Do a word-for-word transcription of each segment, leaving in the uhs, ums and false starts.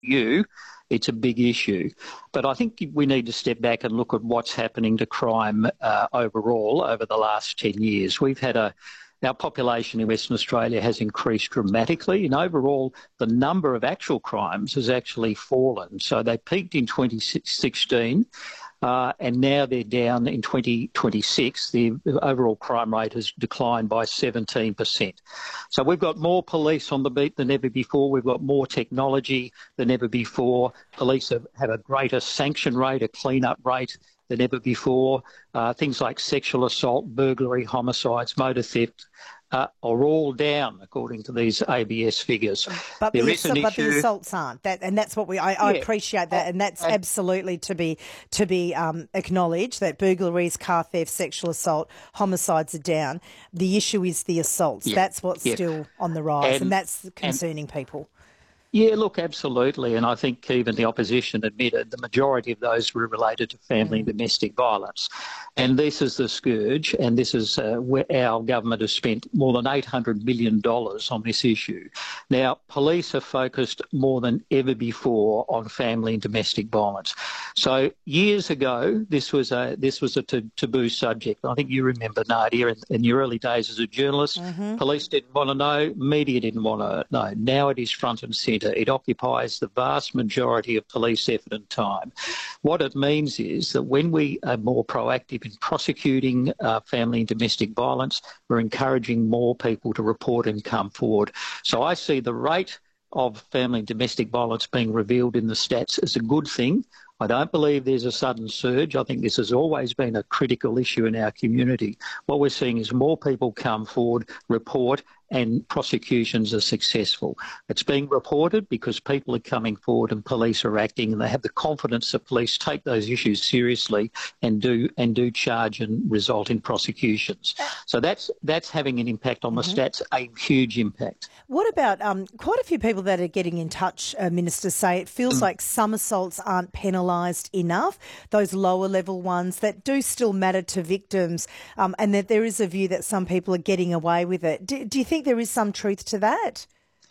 you, it's a big issue. But I think we need to step back and look at what's happening to crime uh, overall over the last ten years. We've had a Our population in Western Australia has increased dramatically, and overall the number of actual crimes has actually fallen. So they peaked in twenty sixteen, uh, and now they're down in twenty twenty-six. The overall crime rate has declined by seventeen percent. So we've got more police on the beat than ever before. We've got more technology than ever before. Police have, have a greater sanction rate, a clean-up rate than ever before. Uh, things like sexual assault, burglary, homicides, motor theft uh, are all down according to these A B S figures. But, there the, is an but issue. the assaults aren't, that, and that's what we. I, I Yeah. appreciate that, and that's And- absolutely to be to be um, acknowledged. That burglaries, car theft, sexual assault, homicides are down. The issue is the assaults. Yeah. That's what's Yeah. still on the rise, and, And- that's concerning people. Yeah, look, absolutely. And I think even the opposition admitted the majority of those were related to family and domestic violence. And this is the scourge, and this is uh, where our government has spent more than eight hundred million dollars on this issue. Now, police have focused more than ever before on family and domestic violence. So years ago, this was a this was a t- taboo subject. I think you remember, Nadia, in, in your early days as a journalist, Mm-hmm. police didn't want to know, media didn't want to know. Now it is front and centre. It occupies the vast majority of police effort and time. What it means is that when we are more proactive in prosecuting uh, family and domestic violence, we're encouraging more people to report and come forward. So I see the rate of family and domestic violence being revealed in the stats as a good thing. I don't believe there's a sudden surge. I think this has always been a critical issue in our community. What we're seeing is more people come forward, report, and prosecutions are successful. It's being reported because people are coming forward and police are acting, and they have the confidence that police take those issues seriously and do and do charge and result in prosecutions. So that's that's having an impact on the Mm-hmm. stats, a huge impact. What about um, quite a few people that are getting in touch, uh, Minister, say it feels Mm. like some assaults aren't penalised enough, those lower level ones that do still matter to victims, um, and that there is a view that some people are getting away with it. Do, do you think there is some truth to that?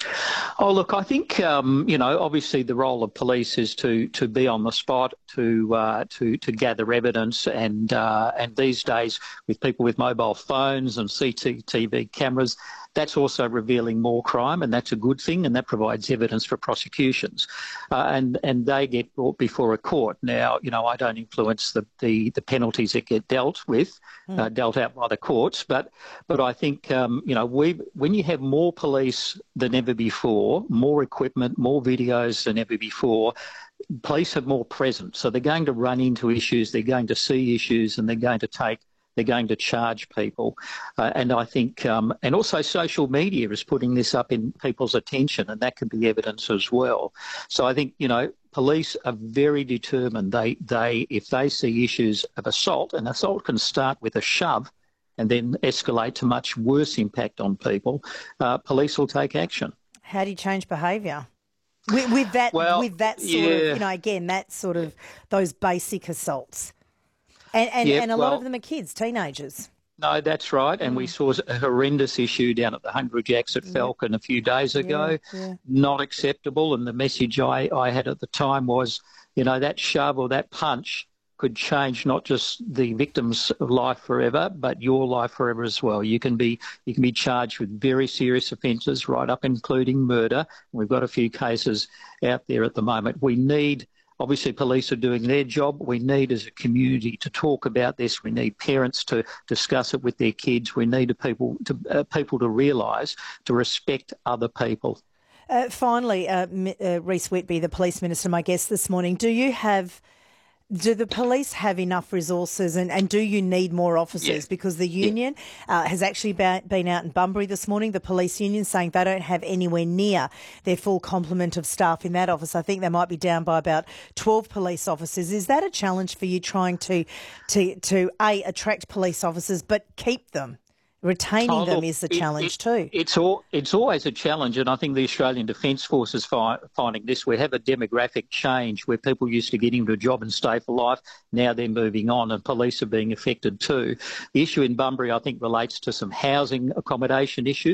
Oh, look, I think, um, you know, obviously the role of police is to, to be on the spot, to uh, to to gather evidence, and uh, and these days with people with mobile phones and C C T V cameras, that's also revealing more crime, and that's a good thing, and that provides evidence for prosecutions. Uh, and, and they get brought before a court. Now, you know, I don't influence the, the, the penalties that get dealt with, mm. uh, dealt out by the courts, but but I think, um, you know, we when you have more police than ever before, more equipment, more videos than ever before, police are more present. So they're going to run into issues, they're going to see issues, and they're going to take They're going to charge people. Uh, and I think, um, and also social media is putting this up in people's attention, and that could be evidence as well. So I think, you know, police are very determined. They, they, if they see issues of assault, and assault can start with a shove and then escalate to much worse impact on people, uh, police will take action. How do you change behaviour? With, with that, well, with that sort yeah. of, you know, again, that sort of, those basic assaults. And and, yeah, and a well, lot of them are kids, teenagers. No, that's right. And mm. we saw a horrendous issue down at the Hungry Jacks at yeah. Falcon a few days ago. Yeah, yeah. Not acceptable. And the message I, I had at the time was, you know, that shove or that punch could change not just the victim's life forever, but your life forever as well. You can be you can be charged with very serious offences, right up including murder. We've got a few cases out there at the moment. We need... Obviously, police are doing their job. We need, as a community, to talk about this. We need parents to discuss it with their kids. We need people to uh, people to realise to respect other people. Uh, finally, uh, uh, Rhys Whitby, the Police Minister, my guest this morning, do you have... Do the police have enough resources, and, and do you need more officers? Yeah. Because the union yeah. uh, has actually been, been out in Bunbury this morning, the police union, saying they don't have anywhere near their full complement of staff in that office. I think they might be down by about twelve police officers. Is that a challenge for you, trying to, to, to A, attract police officers, but keep them? Retaining oh, them look, is the it, challenge it, too. It's all, it's always a challenge, and I think the Australian Defence Force is fi- finding this. We have a demographic change where people used to get into a job and stay for life. Now they're moving on, and police are being affected too. The issue in Bunbury, I think, relates to some housing accommodation issues.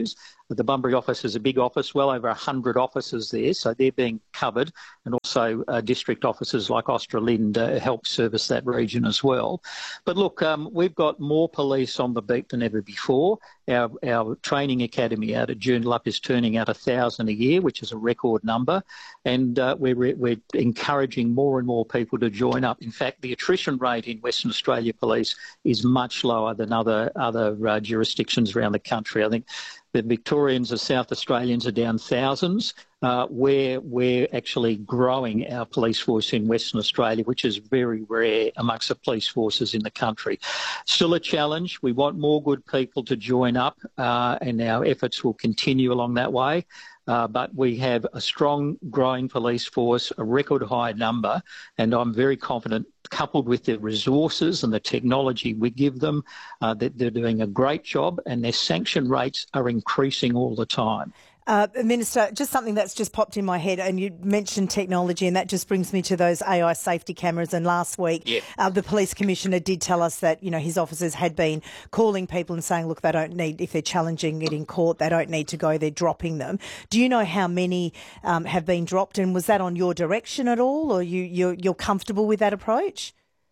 The Bunbury office is a big office, well over one hundred offices there, so they're being covered, and also uh, district offices like Australind uh, help service that region as well. But look, um, we've got more police on the beat than ever before. Our, our training academy out at Joondalup is turning out one thousand a year, which is a record number, and uh, we're, we're encouraging more and more people to join up. In fact, the attrition rate in Western Australia Police is much lower than other, other uh, jurisdictions around the country. I think the Victorians or South Australians are down thousands. Uh, we're, we're actually growing our police force in Western Australia, which is very rare amongst the police forces in the country. Still a challenge. We want more good people to join up, uh, and our efforts will continue along that way. Uh, but we have a strong, growing police force, a record high number, and I'm very confident, coupled with the resources and the technology we give them, uh, that they're doing a great job, and their sanction rates are increasing all the time. Uh, Minister, just something that's just popped in my head, and you mentioned technology, and that just brings me to those A I safety cameras. And last week, yeah. uh, the Police Commissioner did tell us that, you know, his officers had been calling people and saying, look, they don't need, if they're challenging it in court, they don't need to go, they're dropping them. Do you know how many um, have been dropped, and was that on your direction at all, or you, you're, you're comfortable with that approach?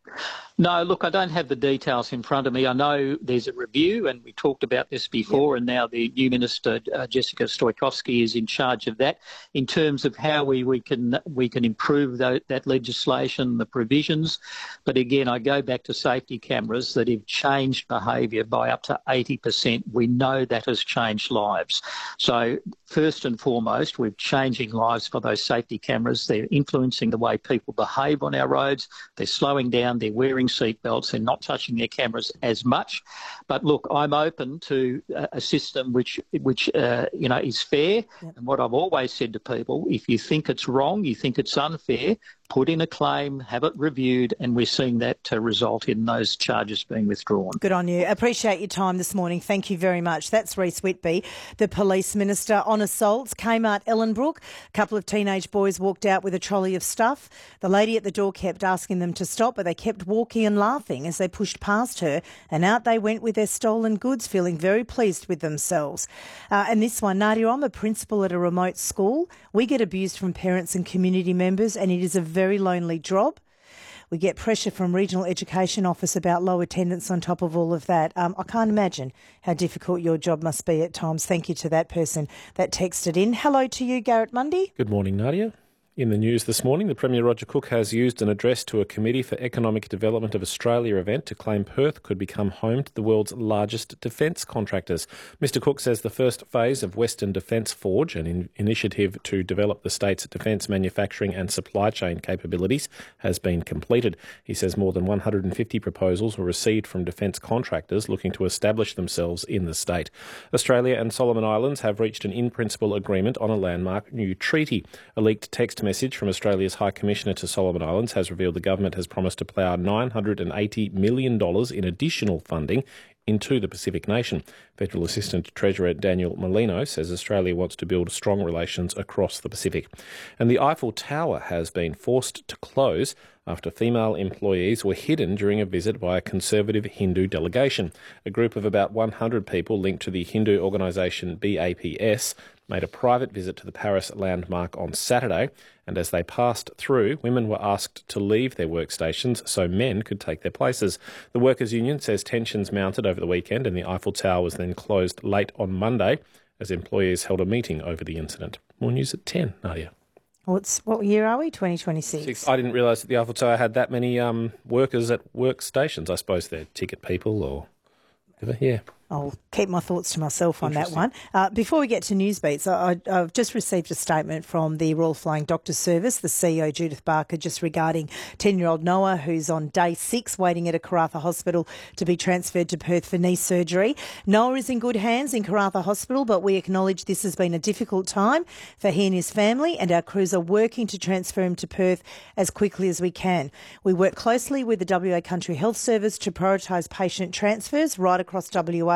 No, look, I don't have the details in front of me. I know there's a review, and we talked about this before, yep. and now the new Minister, uh, Jessica Stoikowski, is in charge of that in terms of how we, we can we can improve that, that legislation, the provisions. But again, I go back to safety cameras that have changed behaviour by up to eighty percent. We know that has changed lives. So first and foremost, we're changing lives for those safety cameras. They're influencing the way people behave on our roads. They're slowing down. They're wearing seat belts and not touching their cameras as much. But look, I'm open to a system which, which uh, you know, is fair. Yep. And what I've always said to people, if you think it's wrong, you think it's unfair, put in a claim, have it reviewed, and we're seeing that uh, result in those charges being withdrawn. Good on you. Appreciate your time this morning. Thank you very much. That's Reece Whitby, the Police Minister. On assaults, Kmart Ellenbrook, a couple of teenage boys walked out with a trolley of stuff. The lady at the door kept asking them to stop, but they kept walking and laughing as they pushed past her, and out they went with their stolen goods, feeling very pleased with themselves. Uh, and this one, Nadia, I'm a principal at a remote school. We get abused from parents and community members, and it is a very lonely job. We get pressure from Regional Education Office about low attendance on top of all of that. Um, I can't imagine how difficult your job must be at times. Thank you to that person that texted in. Hello to you, Garrett Mundy. Good morning, Nadia. In the news this morning, the Premier Roger Cook has used an address to a Committee for Economic Development of Australia event to claim Perth could become home to the world's largest defence contractors. Mister Cook says the first phase of Western Defence Forge, an in- initiative to develop the state's defence manufacturing and supply chain capabilities, has been completed. He says more than one hundred fifty proposals were received from defence contractors looking to establish themselves in the state. Australia and Solomon Islands have reached an in-principle agreement on a landmark new treaty. A leaked text message from Australia's High Commissioner to Solomon Islands has revealed the government has promised to plough nine hundred eighty million dollars in additional funding into the Pacific nation. Federal Assistant Treasurer Daniel Molino says Australia wants to build strong relations across the Pacific. And the Eiffel Tower has been forced to close after female employees were hidden during a visit by a conservative Hindu delegation. A group of about one hundred people linked to the Hindu organisation B A P S made a private visit to the Paris landmark on Saturday, and as they passed through, women were asked to leave their workstations so men could take their places. The Workers' Union says tensions mounted over the weekend and the Eiffel Tower was then closed late on Monday as employees held a meeting over the incident. More news at ten, Nadia. What's, what year are we? twenty twenty-six. Six. I didn't realise that the Eiffel Tower had that many um, workers at workstations. I suppose they're ticket people or whatever. Yeah. I'll keep my thoughts to myself on that one. Uh, before we get to Newsbeats, I, I've just received a statement from the Royal Flying Doctor Service, the C E O, Judith Barker, just regarding ten-year-old Noah, who's on day six waiting at a Karratha hospital to be transferred to Perth for knee surgery. Noah is in good hands in Karratha Hospital, but we acknowledge this has been a difficult time for he and his family, and our crews are working to transfer him to Perth as quickly as we can. We work closely with the W A Country Health Service to prioritise patient transfers right across W A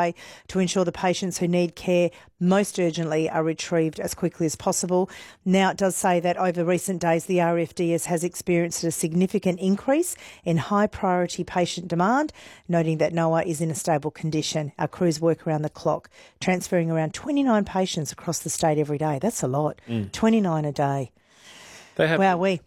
day to ensure the patients who need care most urgently are retrieved as quickly as possible. Now, it does say that over recent days, the R F D S has experienced a significant increase in high priority patient demand, noting that N O A is in a stable condition. Our crews work around the clock, transferring around twenty-nine patients across the state every day. That's a lot. Mm. twenty-nine a day. They have, wow, we.